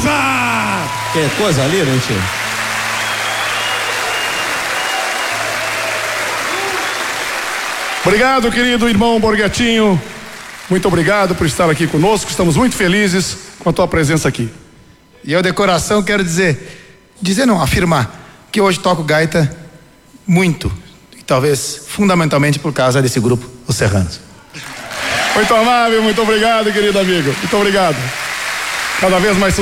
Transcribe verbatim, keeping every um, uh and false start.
casa! Que coisa ali, né, tio? Obrigado, querido irmão Borgatinho. Muito obrigado por estar aqui conosco. Estamos muito felizes com a tua presença aqui. E eu de coração quero dizer, dizer não, afirmar, que hoje toco gaita muito, e talvez fundamentalmente por causa desse grupo, os Serranos. Muito amável, muito obrigado, querido amigo. Muito obrigado. Cada vez mais sucesso.